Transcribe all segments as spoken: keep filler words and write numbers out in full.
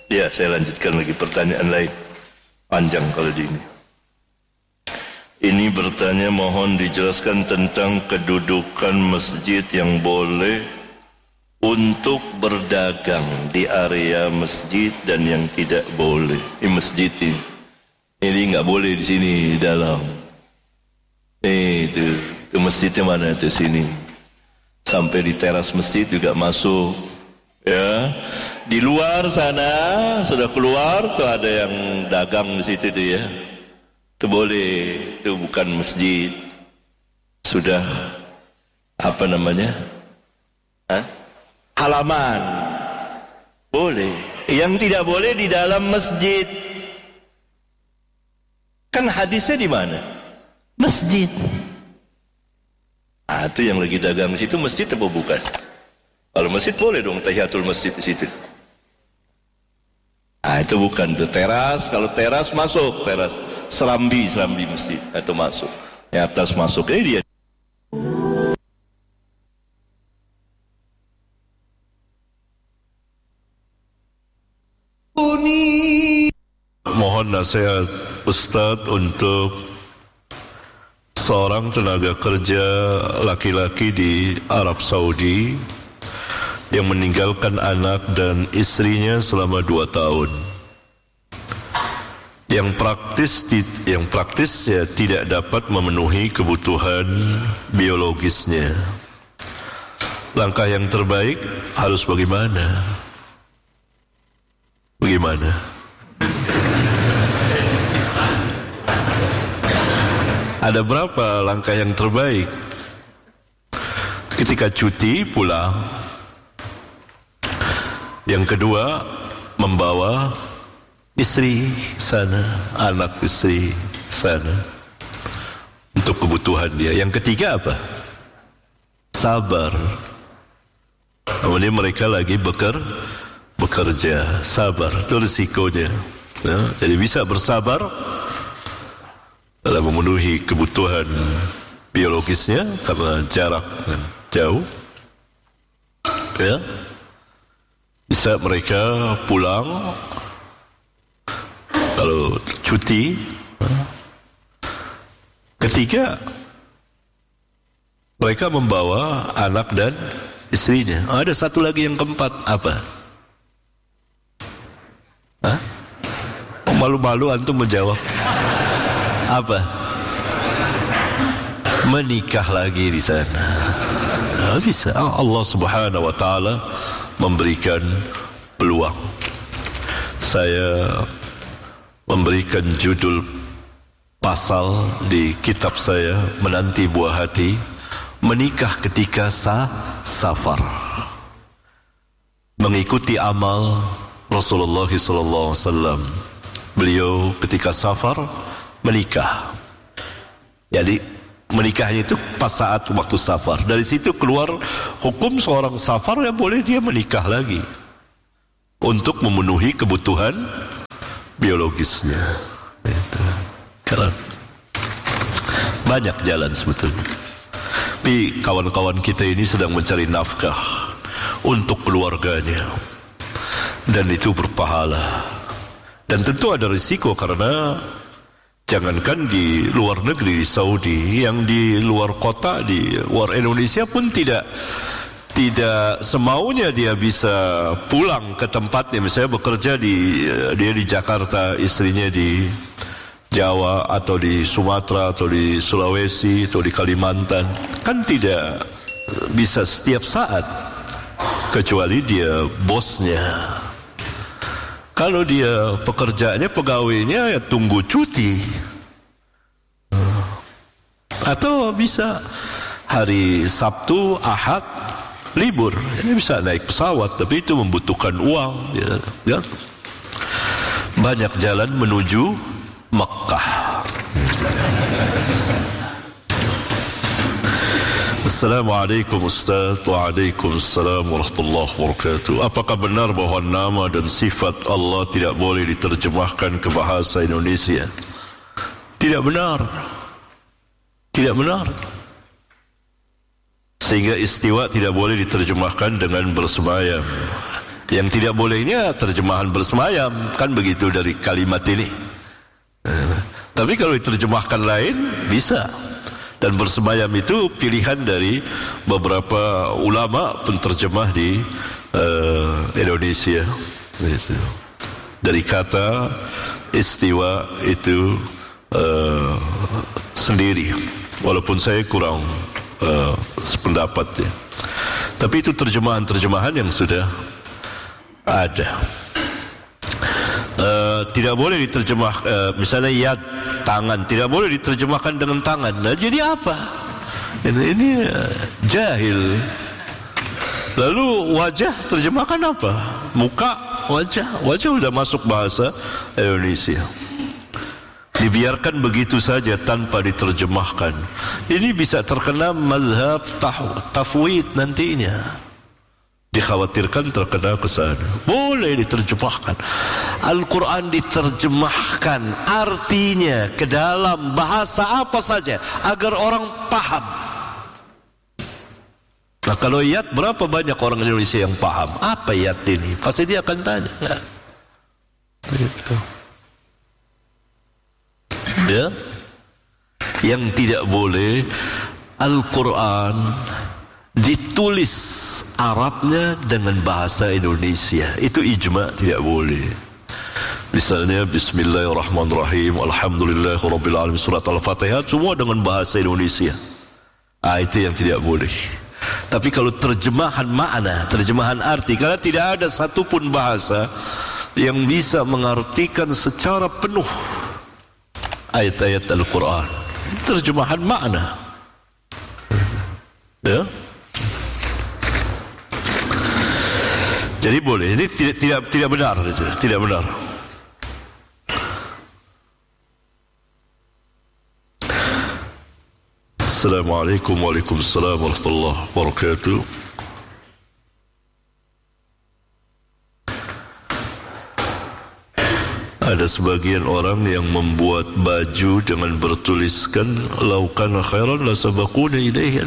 Ya, saya lanjutkan lagi pertanyaan lain. Panjang kalau di ini. Ini bertanya, mohon dijelaskan tentang kedudukan masjid yang boleh untuk berdagang di area masjid dan yang tidak boleh. Ini masjid ini. Ini nggak boleh di sini di dalam. Eh, itu, ke masjidnya mana itu sini? Sampai di teras masjid juga masuk. Ya, di luar sana sudah keluar tuh ada yang dagang di situ tuh ya. Itu boleh, itu bukan masjid. Sudah apa namanya? Hah? Halaman. Boleh. Yang tidak boleh di dalam masjid. Kan hadisnya di mana? Masjid. Ah, itu yang lagi dagang di situ masjid apa bukan? Kalau masjid boleh dong tahiyatul masjid di situ. Ah, itu bukan tuh teras. Kalau teras masuk teras serambi serambi masjid itu masuk. Di atas masuk ini dia. Mohon nasihat Ustadz untuk seorang tenaga kerja laki-laki di Arab Saudi yang meninggalkan anak dan istrinya selama dua tahun. Yang praktis, yang praktis ya tidak dapat memenuhi kebutuhan biologisnya. Langkah yang terbaik harus bagaimana? Bagaimana? Ada berapa langkah yang terbaik? Ketika cuti pulang. Yang kedua, membawa istri sana, anak istri sana untuk kebutuhan dia. Yang ketiga apa? Sabar. Kemudian mereka lagi beker, bekerja, sabar. Itu risikonya. Ya, jadi bisa bersabar dalam memenuhi kebutuhan biologisnya karena jarak jauh. Ya. Bisa mereka pulang kalau cuti. Ketiga, mereka membawa anak dan istrinya. Ada satu lagi yang keempat, apa? Hah? Malu-malu antum menjawab. Apa? Menikah lagi di sana. Nah, bisa. Allah Subhanahu wa taala memberikan peluang. Saya memberikan judul pasal di kitab saya Menanti Buah Hati, menikah ketika sah safar. Mengikuti amal Rasulullah sallallahu alaihi wasallam. Beliau ketika safar menikah. Jadi menikahnya itu pas saat waktu safar. Dari situ keluar hukum seorang safar yang boleh dia menikah lagi untuk memenuhi kebutuhan biologisnya. Karena banyak jalan sebetulnya. Tapi kawan-kawan kita ini sedang mencari nafkah untuk keluarganya, dan itu berpahala. Dan tentu ada risiko karena jangankan di luar negeri, di Saudi, yang di luar kota, di luar Indonesia pun tidak tidak semaunya dia bisa pulang ke tempatnya. Misalnya bekerja di dia di Jakarta, istrinya di Jawa atau di Sumatera atau di Sulawesi atau di Kalimantan, kan tidak bisa setiap saat kecuali dia bosnya. Kalau dia pekerjaannya, pegawainya, ya tunggu cuti. Atau bisa hari Sabtu, Ahad, libur. Ini bisa naik pesawat, tapi itu membutuhkan uang. Ya, ya. Banyak jalan menuju Mekah. Assalamualaikum Ustaz. Waalaikumsalam warahmatullahi wabarakatuh. Apakah benar bahawa nama dan sifat Allah tidak boleh diterjemahkan ke bahasa Indonesia? Tidak benar. Tidak benar. Sehingga istiwa tidak boleh diterjemahkan dengan bersemayam. Yang tidak bolehnya terjemahan bersemayam, kan begitu dari kalimat ini. Eh, tapi kalau diterjemahkan lain bisa. Dan bersemayam itu pilihan dari beberapa ulama penterjemah di uh, Indonesia. Gitu. Dari kata istiwa itu uh, sendiri, walaupun saya kurang uh, sependapat ya. Tapi itu terjemahan-terjemahan yang sudah ada. Uh, tidak boleh diterjemah uh, misalnya yad, tangan, tidak boleh diterjemahkan dengan tangan. Nah, jadi apa? Ini, ini uh, jahil. Lalu wajah terjemahkan apa? Muka, wajah. Wajah sudah masuk bahasa Indonesia. Dibiarkan begitu saja tanpa diterjemahkan. Ini bisa terkena mazhab tafwid nantinya. Dikhawatirkan terkena ke sana. Boleh diterjemahkan. Al-Quran diterjemahkan artinya ke dalam bahasa apa saja agar orang paham. Nah, kalau yat, berapa banyak orang Indonesia yang paham apa yat ini? Pasti dia akan tanya. Nah, begitu. Ya, yang tidak boleh Al-Quran ditulis Arabnya dengan bahasa Indonesia. Itu ijma, tidak boleh. Misalnya Bismillahirrahmanirrahim, Alhamdulillahirabbil alamin, surat Al-Fatihah semua dengan bahasa Indonesia. Ah, itu yang tidak boleh. Tapi kalau terjemahan makna, terjemahan arti, karena tidak ada satupun bahasa yang bisa mengartikan secara penuh ayat-ayat Al-Quran. Terjemahan makna. Ya. Jadi boleh. Ini tidak tidak tidak benar itu, tidak benar. Assalamualaikum Waalaikumsalam warahmatullahi wabarakatuh. Ada sebagian orang yang membuat baju dengan bertuliskan "Lau kana khairan la sabaquna ilaihi."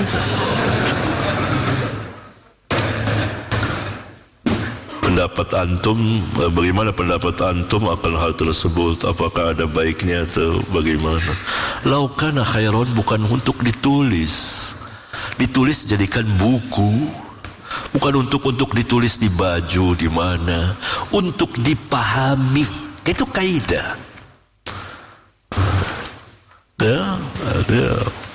Pendapat antum, bagaimana pendapat antum akan hal tersebut? Apakah ada baiknya atau bagaimana? Lau kana khairan bukan untuk ditulis. Ditulis jadikan buku. Bukan untuk untuk ditulis di baju di mana, untuk dipahami. Itu kaidah. Ya, ada.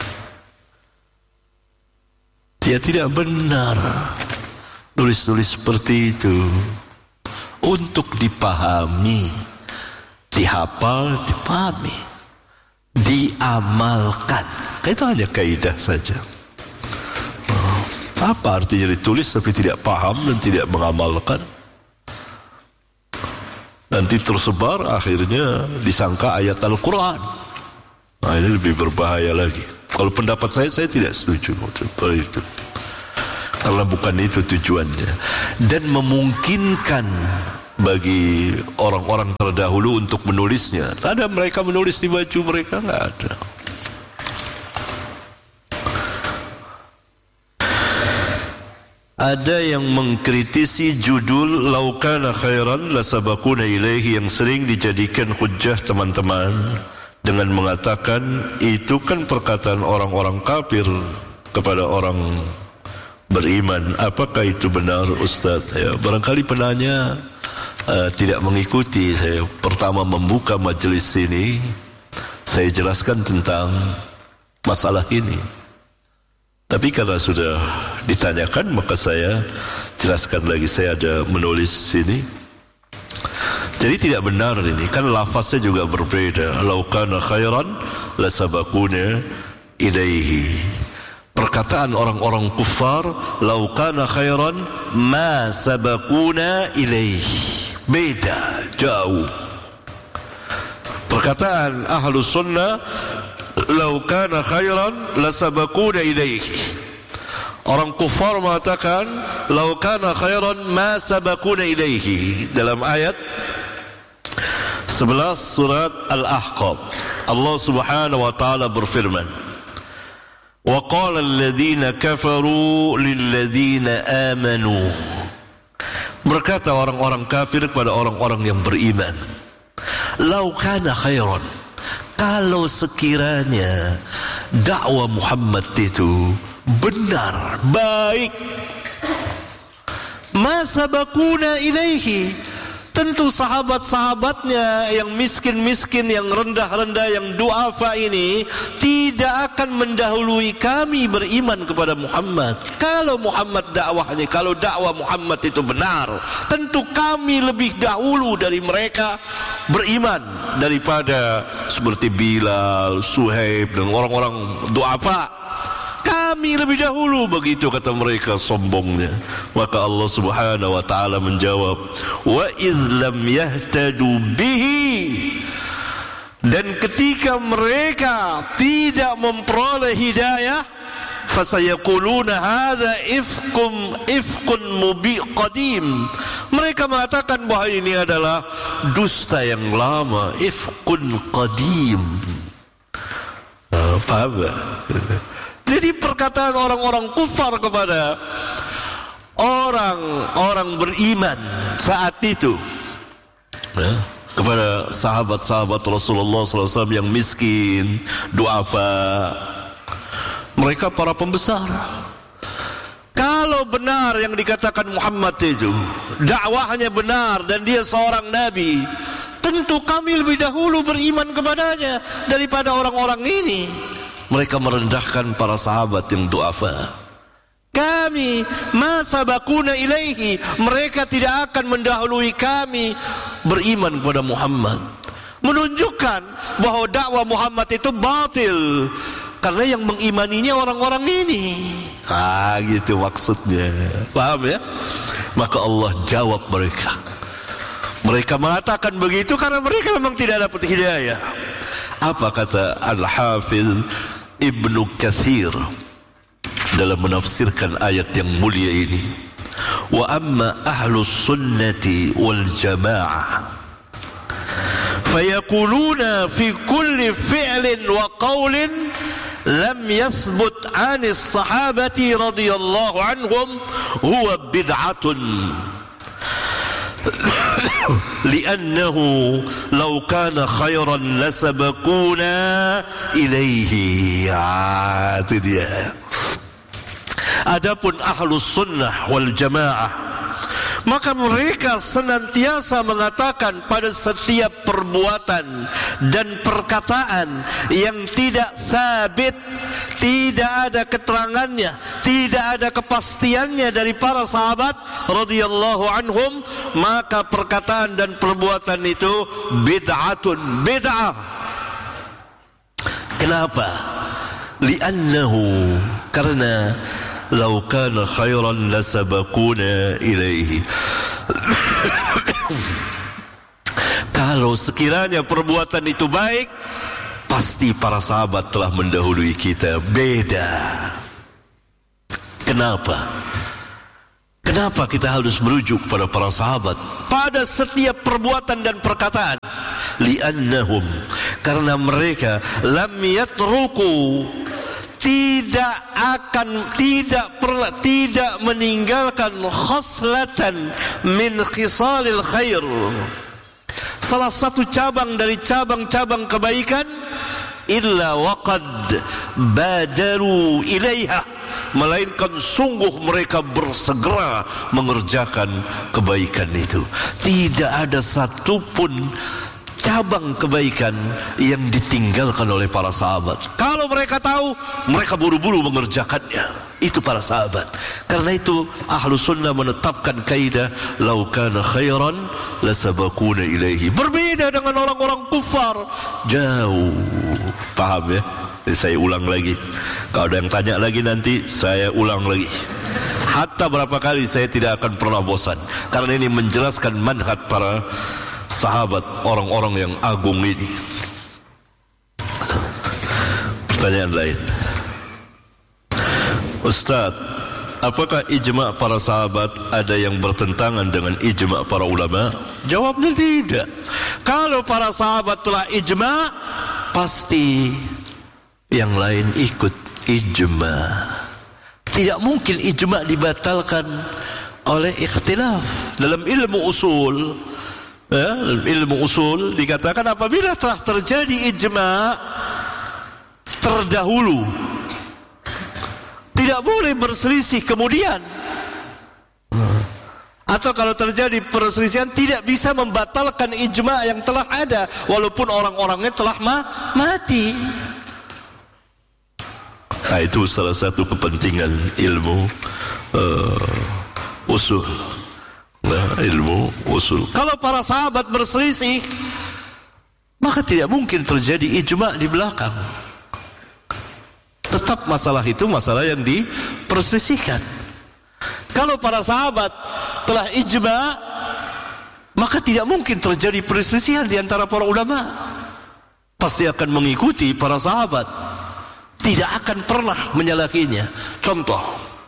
Dia tidak benar tulis-tulis seperti itu. Untuk dipahami, dihafal, dipahami, diamalkan. Itu hanya kaidah saja. Apa artinya ditulis tapi tidak paham dan tidak mengamalkan? Nanti tersebar, akhirnya disangka ayat Al-Quran. Nah, ini lebih berbahaya lagi. Kalau pendapat saya, saya tidak setuju seperti itu. Karena bukan itu tujuannya. Dan memungkinkan bagi orang-orang terdahulu untuk menulisnya. Ada mereka menulis di baju mereka? Enggak ada. Ada yang mengkritisi judul "Lau kana khairan la sabaquna ilaihi" yang sering dijadikan hujjah teman-teman dengan mengatakan itu kan perkataan orang-orang kafir kepada orang beriman. Apakah itu benar, Ustaz? Ya, barangkali penanya uh, tidak mengikuti. Saya pertama membuka majelis ini, saya jelaskan tentang masalah ini. Tapi kalau sudah ditanyakan, maka saya jelaskan lagi. Saya ada menulis sini. Jadi tidak benar ini. Kan lafaznya juga berbeda. Lau kana khairan la sabaquna ilaihi. Perkataan orang-orang kufar, lau kana khairan ma sabaquna ilaihi. Beda, jauh. Perkataan ahlus sunnah, lau kana khairan la sabaquna ilaihi. Orang kufar mengatakan lau kana khairan ma sabaquna ilaihi. Dalam ayat sebelas surat Al-Ahqaf, Allah Subhanahu wa taala berfirman, wa qala alladhina kafaru lilladhina amanu Berkata orang-orang kafir kepada orang-orang yang beriman, "Lau kana khairan," kalau sekiranya dakwah Muhammad itu benar, baik, "ma sabaquna ilaihi," tentu sahabat-sahabatnya yang miskin-miskin, yang rendah-rendah, yang duafa ini tidak akan mendahului kami beriman kepada Muhammad. Kalau Muhammad dakwahnya, kalau dakwah Muhammad itu benar, tentu kami lebih dahulu dari mereka beriman daripada seperti Bilal, Suhaib dan orang-orang duafa. Kami lebih dahulu, begitu kata mereka sombongnya. Maka Allah Subhanahu wa taala menjawab, "Wa idz lam yahtadu bihi," dan ketika mereka tidak memperoleh hidayah, fasayaquluna hadza ifkum ifkun mubi qadim, mereka mengatakan bahwa ini adalah dusta yang lama, ifkun qadim. Apa apa? Jadi perkataan orang-orang kufar kepada orang-orang beriman saat itu, ya, kepada sahabat-sahabat Rasulullah sallallahu alaihi wasallam yang miskin, duafa, mereka para pembesar. Kalau benar yang dikatakan Muhammad itu, dakwahnya benar dan dia seorang nabi, tentu kami lebih dahulu beriman kepadanya daripada orang-orang ini. Mereka merendahkan para sahabat yang duafa. Kami ma sabaquna ilaihi, mereka tidak akan mendahului kami beriman kepada Muhammad, menunjukkan bahwa dakwah Muhammad itu batil karena yang mengimaninya orang-orang ini. Ah, gitu maksudnya. Paham ya? Maka Allah jawab mereka. Mereka mengatakan begitu karena mereka memang tidak dapat hidayah. Apa kata Al-Hafiz Ibnu Katsir dalam menafsirkan ayat yang mulia ini? Wa amma ahlus sunnati wal jamaah fayaquluna fi kulli fi'lin wa qawlin lam yathbut 'anis sahabati radhiyallahu anhum huwa bid'atun li'annahu law kana khairan lasabaquna ilaihi. Ya, itu dia. Adapun ahlus sunnah wal jamaah, maka mereka senantiasa mengatakan pada setiap perbuatan dan perkataan yang tidak sabit, tidak ada keterangannya, tidak ada kepastiannya dari para sahabat radhiyallahu anhum, maka perkataan dan perbuatan itu bid'atun, bid'ah. Kenapa? Li'annahu, karena law kana khairan lasabaquna ilaihi. Kalau sekiranya perbuatan itu baik, pasti para sahabat telah mendahului kita. Beda. Kenapa? Kenapa kita harus merujuk pada para sahabat pada setiap perbuatan dan perkataan? Li'annahum, karena mereka lam yatruku, tidak akan, tidak pernah, tidak meninggalkan khaslatan min khisalil khair, salah satu cabang dari cabang-cabang kebaikan, illa waqad badaru ilaiha, melainkan sungguh mereka bersegera mengerjakan kebaikan itu. Tidak ada satupun cabang kebaikan yang ditinggalkan oleh para sahabat. Kalau mereka tahu, mereka buru-buru mengerjakannya. Itu para sahabat. Karena itu ahlu sunnah menetapkan kaidah law kana khairan lasabaquna ilaihi. Berbeda dengan orang-orang kufar, jauh. Paham ya? Jadi saya ulang lagi. Kalau ada yang tanya lagi nanti saya ulang lagi. Hatta berapa kali saya tidak akan pernah bosan, karena ini menjelaskan manhaj para sahabat, orang-orang yang agung ini. Pertanyaan lain, Ustaz, apakah ijma' para sahabat ada yang bertentangan dengan ijma' para ulama? Jawabnya tidak. Kalau para sahabat telah ijma', pasti yang lain ikut ijma'. Tidak mungkin ijma' dibatalkan oleh ikhtilaf. Dalam ilmu usul, ya, dalam ilmu usul dikatakan apabila telah terjadi ijma' terdahulu, tidak boleh berselisih kemudian. Atau kalau terjadi perselisihan tidak bisa membatalkan ijma' yang telah ada walaupun orang-orangnya telah ma- mati. Nah, itu salah satu kepentingan ilmu uh, usul. Nah, ilmu usul. Kalau para sahabat berselisih, maka tidak mungkin terjadi ijma' di belakang. Tetap masalah itu masalah yang diperselisihkan. Kalau para sahabat telah ijma', maka tidak mungkin terjadi perselisihan di antara para ulama. Pasti akan mengikuti para sahabat, tidak akan pernah menyalahinya. Contoh,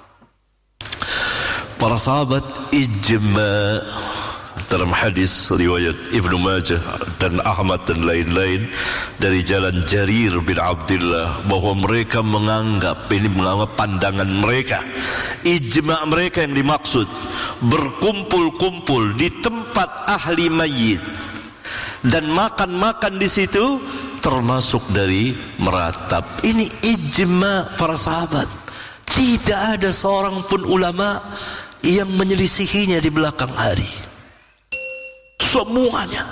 para sahabat ijma' dalam hadis riwayat Ibnu Majah dan Ahmad dan lain-lain dari jalan Jarir bin Abdullah bahwa mereka menganggap, ini menganggap pandangan mereka, ijma' mereka yang dimaksud berkumpul-kumpul di tempat ahli mayit dan makan-makan di situ termasuk dari meratap. Ini ijma' para sahabat. Tidak ada seorang pun ulama yang menyelisihinya di belakang hari. Semuanya.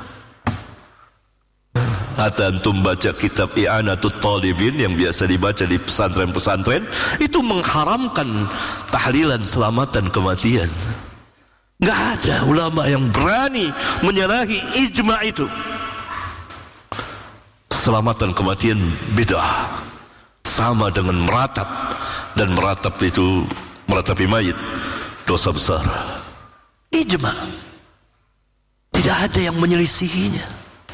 Atau antum baca kitab I'anatut Talibin yang biasa dibaca di pesantren-pesantren, itu mengharamkan tahlilan selamatan kematian. Enggak ada ulama yang berani menyalahi ijma' itu. Selamatan kematian bid'ah, sama dengan meratap, dan meratap itu meratapi mayit dosa besar. Ijma'. Tidak ada yang menyelisihinya.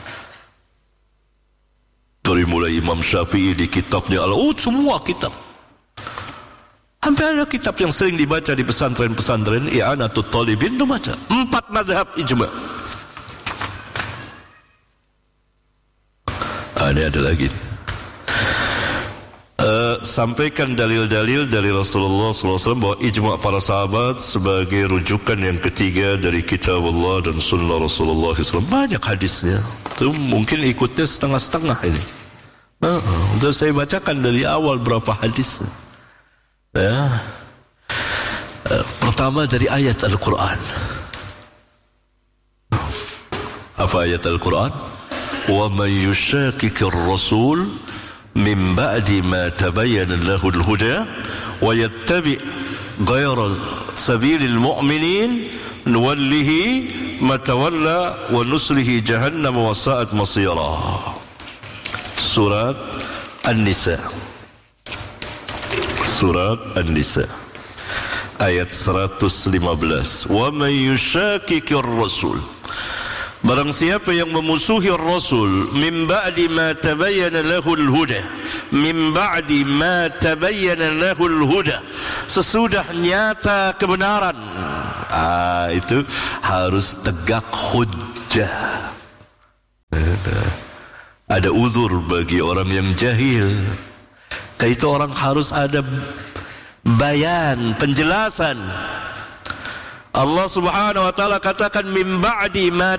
Dari mulai Imam Syafi'i di kitabnya Al-Ud, semua kitab. Hampir ada kitab yang sering dibaca di pesantren-pesantren, I'anatut Talibin, itu baca empat mazhab ijma'. Ah, ini ada lagi. Uh, sampaikan dalil-dalil dari Rasulullah sallallahu alaihi wasallam bahwa ijma' para sahabat sebagai rujukan yang ketiga dari kitab Allah dan sunnah Rasulullah sallallahu alaihi wasallam. Banyak hadisnya. Itu mungkin ikutnya setengah-setengah ini. Uh, untuk saya bacakan dari awal berapa hadis. Ya. Uh, pertama dari ayat Al-Quran. Apa ayat Al-Quran? Wa man yushaqiqir rasul min ba'di ma tabayyana lahul huda wa yattabi' ghayra sabilil mu'minin nuwallihi ma tawalla wa nuslihi jahannam wa sa'at masira. Surat An-Nisa. Surat An-Nisa ayat seratus lima belas. Wa man yushaqiqir rasul, barang siapa yang memusuhi Rasul, min ba'di ma tabayyana lahul huda, min ba'di ma tabayyana lahul huda, sesudah nyata kebenaran. Ah, itu harus tegak hujjah. Ada uzur bagi orang yang jahil. Karena itu orang harus ada bayan, penjelasan. Allah Subhanahu wa taala katakan min ba'di ma